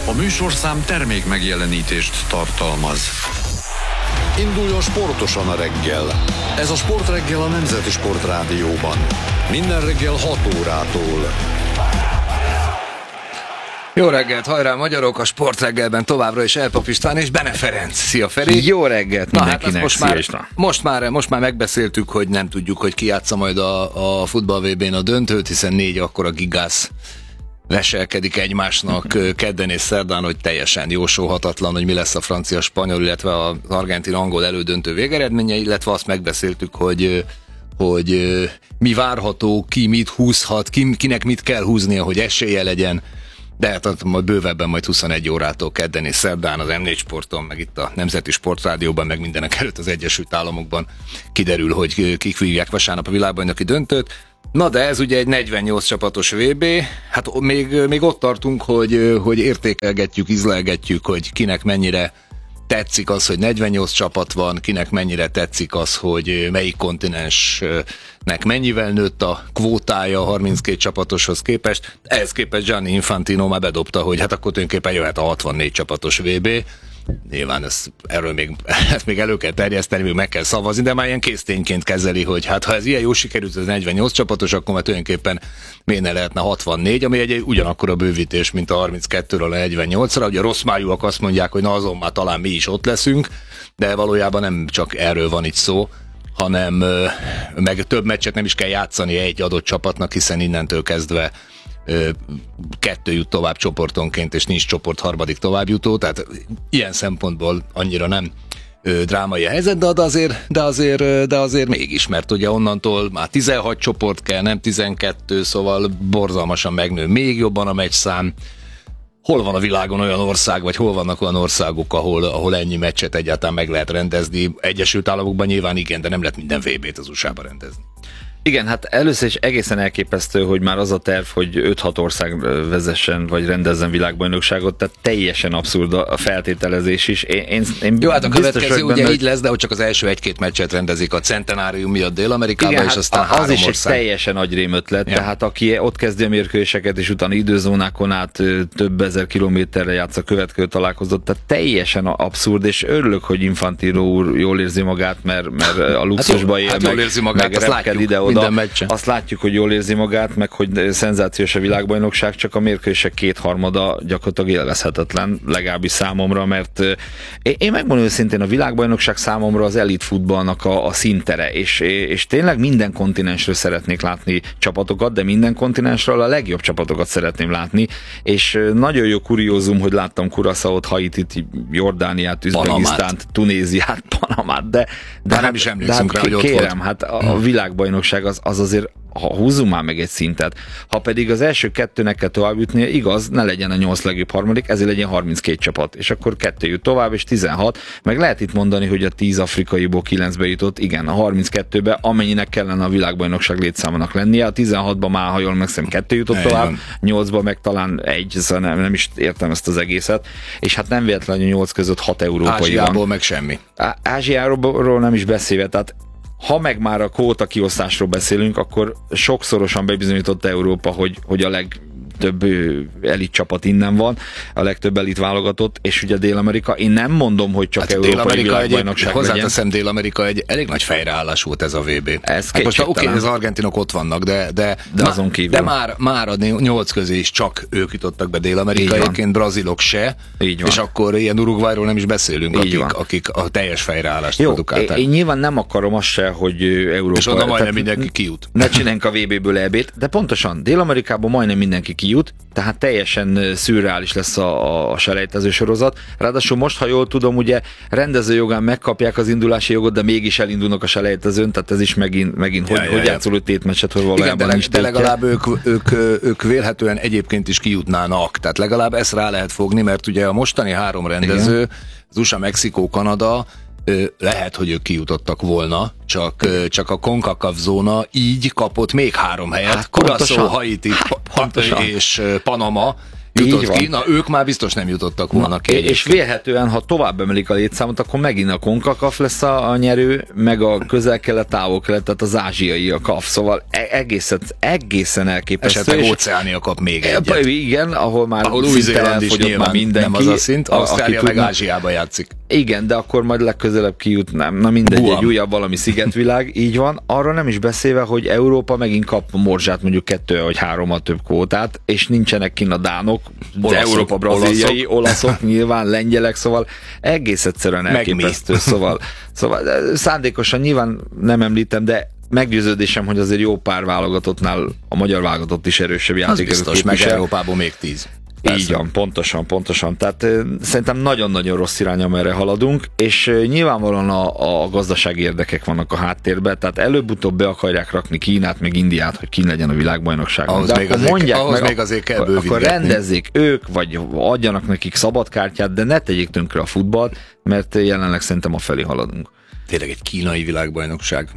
A műsorszám termék megjelenítést tartalmaz. Induljon sportosan a reggel. Ez a Sportreggel a Nemzeti Sportrádióban. Minden reggel 6 órától. Jó reggelt, hajrá magyarok! A Sportreggelben továbbra is Elpap István és Bene Ferenc. Szia Feri! Jó reggelt mindenkinek! Most már megbeszéltük, hogy nem tudjuk, hogy ki játsza majd a futball VB-n a döntőt, hiszen 4 akkora gigász veselkedik egymásnak kedden és szerdán, hogy teljesen jósolhatatlan, hogy mi lesz a francia-spanyol, illetve az argentin-angol elődöntő végeredménye, illetve azt megbeszéltük, hogy mi várható, ki mit húzhat, kinek mit kell húznia, hogy esélye legyen, de hát majd bővebben majd 21 órától kedden és szerdán az M4 Sporton, meg itt a Nemzeti Sportrádióban, meg mindenek előtt az Egyesült Államokban kiderül, hogy kik vívják vasárnap a világbajnoki döntőt. Na de ez ugye egy 48 csapatos VB, hát még ott tartunk, hogy értékelgetjük, ízlelgetjük, hogy kinek mennyire tetszik az, hogy 48 csapat van, kinek mennyire tetszik az, hogy melyik kontinensnek mennyivel nőtt a kvótája a 32 csapatoshoz képest. Ehhez képest Gianni Infantino már bedobta, hogy hát akkor tulajdonképpen jöhet a 64 csapatos VB. Nyilván erről még elő kell terjeszteni, még meg kell szavazni, de már ilyen késztényként kezeli, hogy hát ha ez ilyen jó sikerült, az 48 csapatos, akkor már tulajdonképpen miért ne lehetne 64, ami egy ugyanakkor a bővítés, mint a 32-ről a 48-ra. Ugye a rossz májúak azt mondják, hogy na azon már talán mi is ott leszünk, de valójában nem csak erről van itt szó, hanem meg több meccset nem is kell játszani egy adott csapatnak, hiszen innentől kezdve 2 jut tovább csoportonként, és nincs csoport harmadik továbbjutó, tehát ilyen szempontból annyira nem drámai a helyzet, de azért mégis, mert ugye onnantól már 16 csoport kell, nem 12, szóval borzalmasan megnő még jobban a meccszám. Hol van a világon olyan ország, vagy hol vannak olyan országok, ahol ennyi meccset egyáltalán meg lehet rendezni? Egyesült Államokban nyilván igen, de nem lehet minden VB-t az USA-ba rendezni. Igen, hát először is egészen elképesztő, hogy már az a terv, hogy 5-6 ország vezessen, vagy rendezzen világbajnokságot, tehát teljesen abszurd a feltételezés is. Én jó, hát a következő ugye benne, így lesz, de hogy csak az első 1-2 meccset rendezik a centenárium miatt Dél-Amerikában, igen, és aztán hát 3 ország. Az is egy teljesen agyrém ötlet, ja. Tehát aki ott kezdi a mérkőzéseket, és utána időzónákon át több ezer kilométerre játsz a következő találkozót, tehát teljesen abszurd, és örülök, hogy Infantino úr jól érzi magát, mert a luxusba él, meg repked ide-oda. Azt látjuk, hogy jól érzi magát, meg hogy szenzációs a világbajnokság, csak a mérkőzések 2/3 gyakorlatilag élvezhetetlen, legalábbis számomra, mert én megmondom őszintén, a világbajnokság számomra az elit futballnak a színtere, és tényleg minden kontinensről szeretnék látni csapatokat, de minden kontinensről a legjobb csapatokat szeretném látni, és nagyon jó kuriózum, hogy láttam Curaçaót, Haitit, Jordániát, Üzbegisztánt, Tunéziát, Panamát, de nem is emlékszünk rá, hogy ott kérem, volt. Hát a világbajnokság az azért, ha húzzunk már meg egy szintet, ha pedig az első 2-nek kell tovább jutni, igaz, ne legyen a 8 legjobb harmadik, ezért legyen 32 csapat, és akkor 2 jut tovább, és 16, meg lehet itt mondani, hogy a 10 afrikaiból 9-be jutott, igen, a 32-be, amennyinek kellene a világbajnokság létszámának lennie, a 16-ba már, ha jól megszem, 2 jutott tovább, 8-ba meg talán 1, szóval nem is értem ezt az egészet, és hát nem véletlenül 8 között 6 európai Ázsiából van. meg semmi. Ázsiáról nem is beszélve, tehát ha meg már a kvóta kiosztásról beszélünk, akkor sokszorosan bebizonyította Európa, hogy a legtöbb elit csapat innen van, a legtöbb elit válogatott, és ugye Dél-Amerika, én nem mondom, hogy csak hát európai világbajnokság legyen. Hozzáteszem, Dél-Amerika egy elég nagy fejreállás volt ez a VB. Ez hát most oké, az argentinok ott vannak, de azon kívül. De már a 8 közé is csak ők jutottak be Dél-Amerikaiként, brazilok se, és akkor ilyen Uruguayról nem is beszélünk, akik a teljes fejreállást produkálták. Én nyilván nem akarom azt se, hogy Európa... És onnan majdnem mindenki kijut. Ne csináljunk a VB-ből EB-t, de pontosan Dél-Amerikában majdnem mindenki kijut, tehát teljesen szürreális lesz a selejtező sorozat. Ráadásul most, ha jól tudom, ugye rendezőjogán megkapják az indulási jogot, de mégis elindulnak a selejtezőn, tehát ez is megint hogy játszol 5 tétmeccset, hogy valójában nincs de legalább ők vélhetően egyébként is kijutnának, tehát legalább ezt rá lehet fogni, mert ugye a mostani 3 rendező, az USA, Mexikó, Kanada, lehet, hogy ők kijutottak volna, csak a CONCACAF zóna így kapott még 3 helyet. Curaçao, Haiti és Panama jutott ki, na ők már biztos nem jutottak volna ki. És vélhetően, ha tovább emelik a létszámot, akkor megint a CONCACAF lesz a nyerő, meg a közel-kelet, távol-kelet, tehát az ázsiai a CAF, szóval egészen elképesztő. Esetleg Óceánia kap még egyet. Igen, ahol Új-Zéland is nyilván mindenki, nem az a szint, Ausztrália meg Ázsiába játszik. Igen, de akkor majd legközelebb kijut, na mindegy, egy újabb valami szigetvilág, így van. Arra nem is beszélve, hogy Európa megint kap morzsát, mondjuk 2 vagy 3 több kvótát, és nincsenek kinn a dánok, Európa braziliai, olaszok nyilván, lengyelek, szóval egész egyszerűen elképesztő. Szóval szándékosan nyilván nem említem, de meggyőződésem, hogy azért jó pár válogatottnál a magyar válogatott is erősebb játékot biztos, meg Európában még 10. Persze. Így van, pontosan. Tehát szerintem nagyon-nagyon rossz irány, amerre haladunk, és nyilvánvalóan a gazdasági érdekek vannak a háttérben, tehát előbb-utóbb be akarják rakni Kínát, meg Indiát, hogy Kín legyen a világbajnokságon. Ahhoz de még akkor mondják ahhoz meg, még azért kell bővítgetni. akkor rendezzék ők, vagy adjanak nekik szabadkártyát, de ne tegyék tönkre a futballt, mert jelenleg szerintem afelé haladunk. Tényleg egy kínai világbajnokság.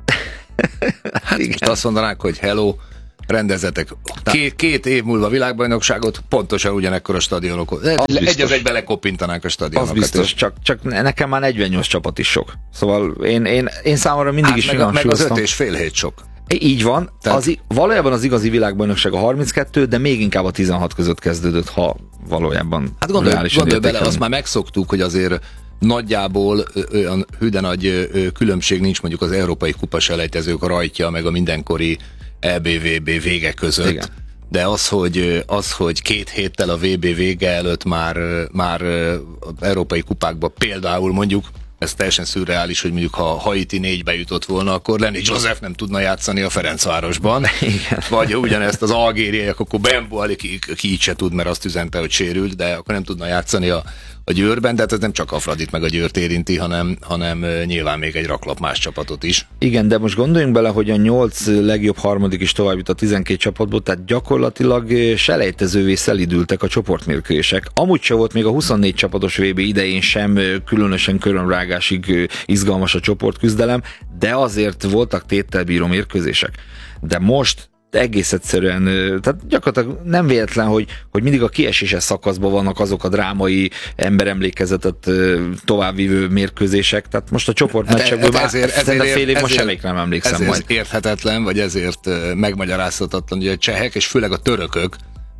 Hát igen. Azt mondanák, hogy hello, rendezetek két év múlva világbajnokságot, pontosan ugyanekkor a stadionok. Egy az egybe lekopintanák a stadionokat. Az biztos, csak nekem már 48 csapat is sok. Szóval én számomra mindig is meg az 5,5 hét sok. Így van. Valójában az igazi világbajnokság a 32, de még inkább a 16 között kezdődött, ha valójában hát gondolj bele, azt már megszoktuk, hogy azért nagyjából olyan hűde nagy különbség nincs mondjuk az európai kupaselejtezők a rajtja, meg a mindenkori EB-VB vége között. Igen. De az, hogy 2 héttel a VB vége előtt már európai kupákba például mondjuk, ez teljesen szürreális, hogy mondjuk ha Haiti 4-be jutott volna, akkor Lenny Joseph nem tudna játszani a Ferencvárosban. Igen. Vagy ugyanezt az algériaiak, akkor Bembo Ali ki így se tud, mert azt üzente, hogy sérült, de akkor nem tudna játszani a Győrben, de hát ez nem csak a Fradit meg a Győrt érinti, hanem nyilván még egy raklap más csapatot is. Igen, de most gondoljunk bele, hogy a 8 legjobb harmadik is tovább jut a 12 csapatból, tehát gyakorlatilag selejtezővé szelidültek a csoportmérkőzések. Amúgy se volt még a 24 csapatos VB idején sem különösen körömrágásig izgalmas a csoportküzdelem, de azért voltak téttelbíró mérkőzések. De most egész egyszerűen, tehát gyakorlatilag nem véletlen, hogy mindig a kieséses szakaszban vannak azok a drámai emberemlékezetet továbbvívő mérkőzések, tehát most a csoportmeccsekből már fél év most semmelyikre nem emlékszem ezért majd. Érthetetlen, vagy ezért megmagyarázhatatlan, hogy a csehek és főleg a törökök,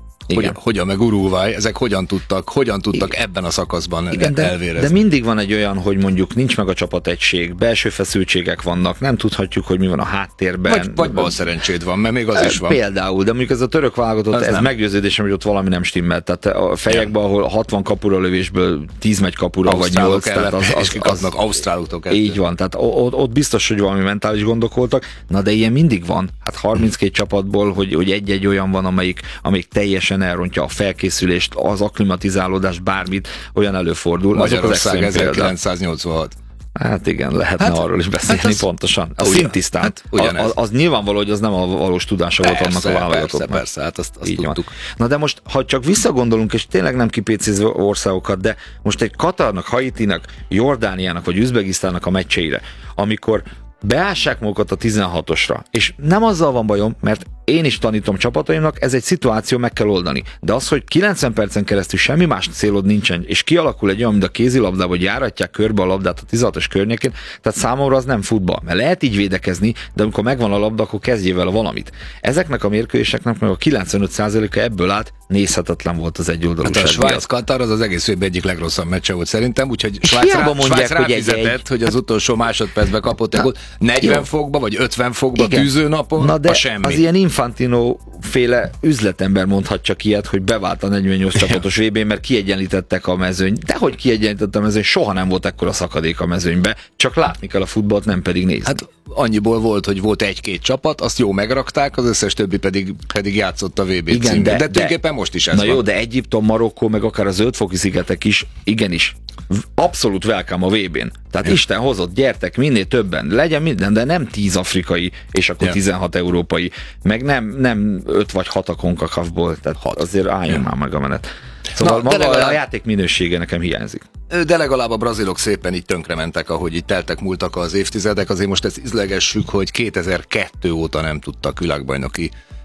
hogyan meg Uruguay, ezek hogyan tudtak ebben a szakaszban elvérezni. De mindig van egy olyan, hogy mondjuk nincs meg a csapategység, belső feszültségek vannak, nem tudhatjuk, hogy mi van a háttérben. Vagy bal szerencséd van, mert még az is van. Például, de mondjuk ez a török válogatott, ez meggyőződésem, hogy ott valami nem stimmel. Tehát a fejekben, ahol 60 kapura lövésből 10 megy kapura, vagy 8. És kikapnak ausztráloktól. Így van, tehát ott biztos, hogy valami mentális gondok voltak, na de ilyen mindig van. Hát 32 csapatból, hogy egy-egy olyan van, amelyik teljesen elrontja a felkészülést, az akklimatizálódást, bármit, olyan előfordul. Magyarország 1986. Hát igen, lehetne arról is beszélni pontosan. A szintisztán. Az nyilvánvaló, hogy az nem a valós tudása volt annak a válogatottnak. Persze, hát azt tudtuk. Na de most, ha csak visszagondolunk, és tényleg nem kipécézve országokat, de most egy Katarnak, Haitinak, Jordániának vagy Üzbegisztánnak a meccseire, amikor beássák magukat a 16-osra, és nem azzal van bajom, mert én is tanítom csapataimnak, ez egy szituáció, meg kell oldani. De az, hogy 90 percen keresztül semmi más célod nincsen, és kialakul egy olyan, mint a kézilabdában, hogy járatják körbe a labdát a 16-os környékén, tehát számomra az nem futball. Mert lehet így védekezni, de amikor megvan a labda, akkor kezdjél vele valamit. Ezeknek a mérkőzéseknek meg a 95%-a ebből állt, nézhetetlen volt az egyoldalúság. Hát a Svájc-Katar az egész évben egyik legrosszabb meccse volt szerintem, úgyhogy Svájc ráfizetett, hogy az utolsó másodpercben kapott egy gólt 40 fokba, vagy 50 fokba tűzőnapon, na de a semmi. Az ilyen Infantino féle üzletember mondhat csak ilyet, hogy bevált a 48 csapatos VB-n, mert kiegyenlítettek a mezőny. Dehogy kiegyenlített a mezőny, soha nem volt ekkora szakadék a mezőnybe, csak látni kell a futballt, nem pedig nézni. Hát annyiból volt, hogy volt 1-2 csapat, azt jó megrakták, az összes többi pedig játszott a VB címben. De tulajdonképpen most is ez van. Na jó, de Egyiptom, Marokkó, meg akár a Zöld-foki szigetek is, igenis, abszolút welcome a VB-n. Tehát Isten hozott, gyertek, minél többen, legyen minden, de nem 10 afrikai, és akkor 16 európai, meg nem 5 vagy 6 a CONCACAF-ból, tehát azért álljon már meg a menet. Szóval maga a játék minősége nekem hiányzik. De legalább a brazilok szépen így tönkrementek, ahogy így múltak az évtizedek, azért most ezt izlegessük, hogy 2002 óta nem tudtak világbajnoki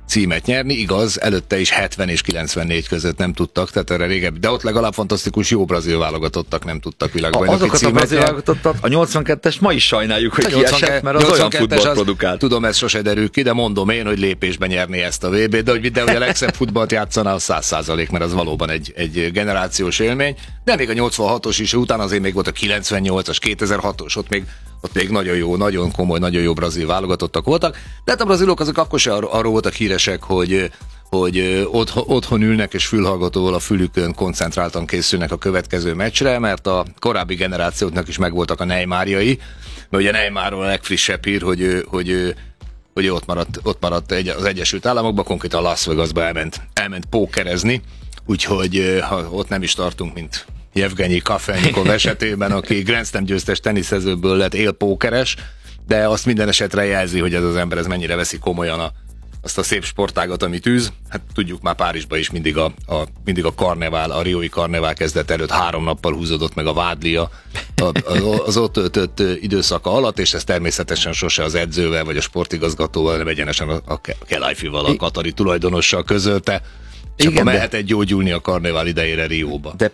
címet nyerni, igaz, előtte is 70 és 94 között nem tudtak, tehát erre régebbi, de ott legalább fantasztikus jó brazil válogatottak nem tudtak világbajnoki címet. Azokat a brazil válogatottat, a 82-es ma is sajnáljuk, hogy kiesett, mert az olyan futballt produkált. Tudom, ez sose derül ki, de mondom én, hogy lépésben nyerné ezt a VB-t, de hogy a legszebb futballt játszaná, az 100%, mert az valóban egy generációs élmény, de még a 86-os is, utána azért még volt a 98-as, 2006-os, ott még nagyon jó, nagyon komoly, nagyon jó brazil válogatottak voltak, de hát a brazilok azok akkor se arról voltak híresek, hogy otthon ülnek és fülhallgatóval a fülükön koncentráltan készülnek a következő meccsre, mert a korábbi generációknak is megvoltak a Neymarjai, mert ugye Neymarról a legfrissebb hír, hogy ott maradt az Egyesült Államokban, konkrétan Las Vegasba elment pókerezni, úgyhogy ott nem is tartunk, mint Jevgenyi Kafelnyikov esetében, aki Grand Slam győztes teniszezőből lett élpókeres, de azt minden esetre jelzi, hogy ez az ember ez mennyire veszi komolyan azt a szép sportágat, amit űz. Hát tudjuk, már Párizsban is mindig a karnevál, a riói karnevál kezdet előtt 3 nappal húzódott meg a vádlia az ott töltött időszaka alatt, és ez természetesen sose az edzővel vagy a sportigazgatóval, hanem egyenesen a Kelajfival, a katari tulajdonossal közölte. Csak igen, mehet egy gyógyulni a karnevál idejére Rióba. De